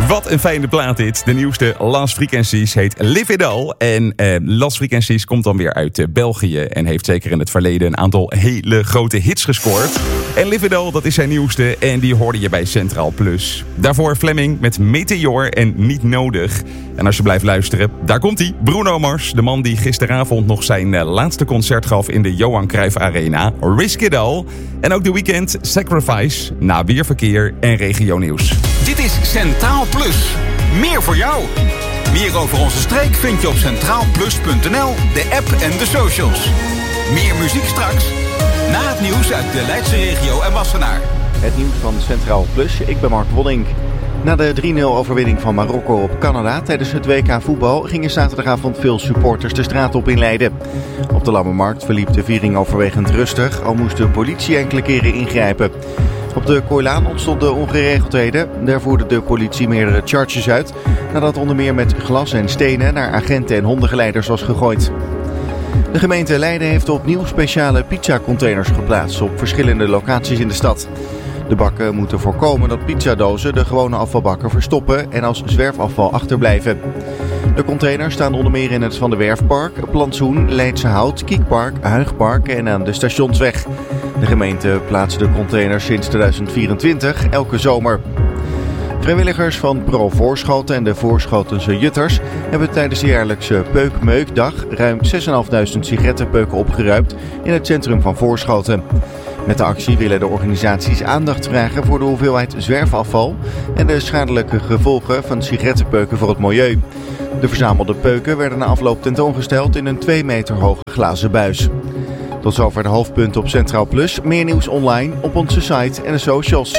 Wat een fijne plaat dit. De nieuwste Last Frequencies heet Live It All. En Last Frequencies komt dan weer uit België. En heeft zeker in het verleden een aantal hele grote hits gescoord. En Live It All, dat is zijn nieuwste. En die hoorde je bij Centraal Plus. Daarvoor Fleming met Meteor en Niet Nodig. En als je blijft luisteren, daar komt hij. Bruno Mars, de man die gisteravond nog zijn laatste concert gaf in de Johan Cruijff Arena. Risk It All. En ook The Weeknd, Sacrifice, na weerverkeer en regionieuws. Dit is Centraal Plus. Meer voor jou. Meer over onze streek vind je op centraalplus.nl, de app en de socials. Meer muziek straks. Na het nieuws uit de Leidse regio en Wassenaar. Het nieuws van Centraal Plus, ik ben Mark Woddink. Na de 3-0 overwinning van Marokko op Canada tijdens het WK voetbal gingen zaterdagavond veel supporters de straat op in Leiden. Op de Lammermarkt verliep de viering overwegend rustig, al moest de politie enkele keren ingrijpen. Op de Kooilaan ontstonden ongeregeldheden. Daar voerde de politie meerdere charges uit, nadat onder meer met glas en stenen naar agenten en hondengeleiders was gegooid. De gemeente Leiden heeft opnieuw speciale pizzacontainers geplaatst op verschillende locaties in de stad. De bakken moeten voorkomen dat pizzadozen de gewone afvalbakken verstoppen en als zwerfafval achterblijven. De containers staan onder meer in het Van de Werfpark, Plantsoen, Leidse Hout, Kiekpark, Huigpark en aan de Stationsweg. De gemeente plaatst de containers sinds 2024 elke zomer. Vrijwilligers van Pro Voorschoten en de Voorschotense Jutters hebben tijdens de jaarlijkse Peuk-Meukdag ruim 6.500 sigarettenpeuken opgeruimd in het centrum van Voorschoten. Met de actie willen de organisaties aandacht vragen voor de hoeveelheid zwerfafval en de schadelijke gevolgen van sigarettenpeuken voor het milieu. De verzamelde peuken werden na afloop tentoongesteld in een 2 meter hoge glazen buis. Tot zover de hoofdpunten op Centraal Plus. Meer nieuws online op onze site en de socials.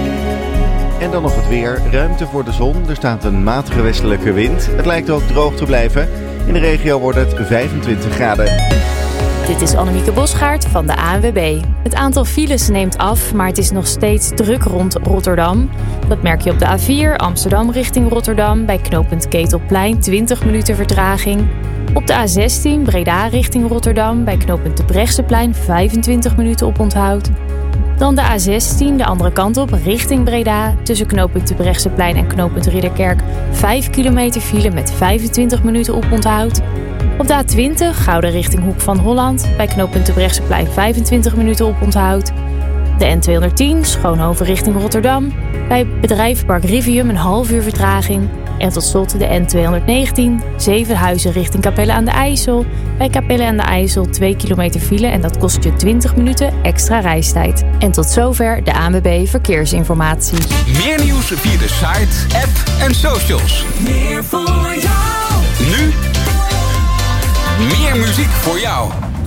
En dan nog het weer. Ruimte voor de zon. Er staat een matige westelijke wind. Het lijkt ook droog te blijven. In de regio wordt het 25 graden. Dit is Annemieke Bosgaard van de ANWB. Het aantal files neemt af, maar het is nog steeds druk rond Rotterdam. Dat merk je op de A4 Amsterdam richting Rotterdam. Bij knooppunt Ketelplein 20 minuten vertraging. Op de A16 Breda richting Rotterdam. Bij knooppunt de Brechtseplein 25 minuten oponthoud. Dan de A16 de andere kant op richting Breda. Tussen knooppunt de Brechtseplein en knooppunt Ridderkerk 5 kilometer file met 25 minuten oponthoud. Op de A20 Gouda richting Hoek van Holland. Bij knooppunt de Brechtseplein 25 minuten oponthoud. De N210 Schoonhoven richting Rotterdam. Bij bedrijvenpark Rivium een half uur vertraging. En tot slot de N219 Zevenhuizen richting Capelle aan de IJssel. Bij Capelle aan de IJssel 2 kilometer file en dat kost je 20 minuten extra reistijd. En tot zover de ANWB Verkeersinformatie. Meer nieuws via de site, app en socials. Meer voor jou. Nu meer muziek voor jou.